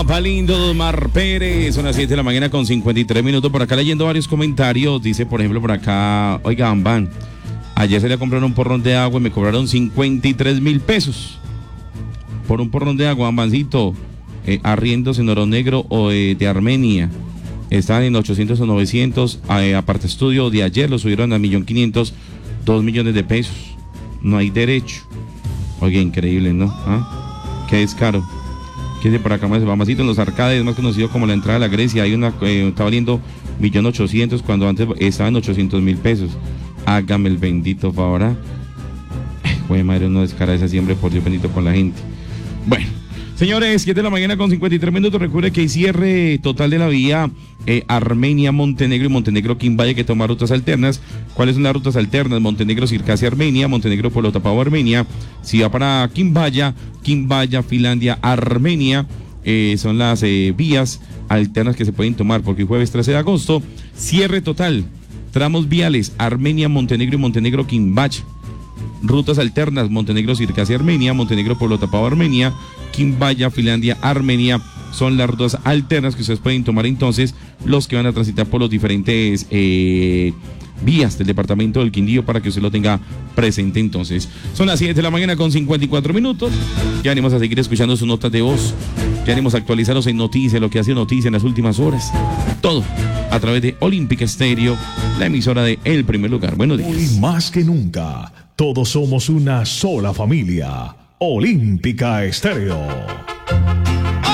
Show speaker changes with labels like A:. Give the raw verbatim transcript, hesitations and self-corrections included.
A: Palindo Mar Pérez, son las siete de la mañana con cincuenta y tres minutos. Por acá leyendo varios comentarios, dice por ejemplo por acá, oigan, van, ayer se le compraron un porrón de agua y me cobraron cincuenta y tres mil pesos por un porrón de agua, Ambancito, eh, arriendos en Oro Negro o eh, de Armenia, están en ochocientos o novecientos, eh, aparte estudio de ayer lo subieron a un millón quinientos, dos millones de pesos, no hay derecho. Oiga, increíble, ¿no? ¿Ah? Qué descaro. Que de por acá más Mamacito en los arcades, más conocido como la entrada a la Grecia, hay una, eh, está valiendo un millón ochocientos cuando antes estaba en ochocientos mil pesos. Hágame el bendito favor. ¿Ah? Güey, madre, uno descara esa siempre, por Dios bendito, con la gente. Bueno, señores, siete de la mañana con cincuenta y tres minutos. Recuerde que hay cierre total de la vía eh, Armenia, Montenegro y Montenegro, Quimbaye, que toma rutas alternas. ¿Cuáles son las rutas alternas? Montenegro, Circasia, Armenia, Montenegro, Pueblo Tapado, Armenia. Si va para Quimbaya, Quimbaya, Finlandia, Armenia, eh, son las eh, vías alternas que se pueden tomar, porque el jueves trece de agosto, cierre total, tramos viales, Armenia, Montenegro y Montenegro, Quimbaya. Rutas alternas, Montenegro, Circasia, Armenia, Montenegro, Pueblo Tapado, Armenia, Quimbaya, Finlandia, Armenia, son las rutas alternas que ustedes pueden tomar entonces, los que van a transitar por los diferentes eh, vías del departamento del Quindío, para que usted lo tenga presente entonces. Son las siete de la mañana con cincuenta y cuatro minutos, ya venimos a seguir escuchando sus notas de voz, ya venimos a actualizarnos en noticias, lo que ha sido noticia en las últimas horas, todo a través de Olímpica Estéreo, la emisora de El Primer Lugar. Buenos días.
B: Hoy más que nunca, todos somos una sola familia. Olímpica Estéreo.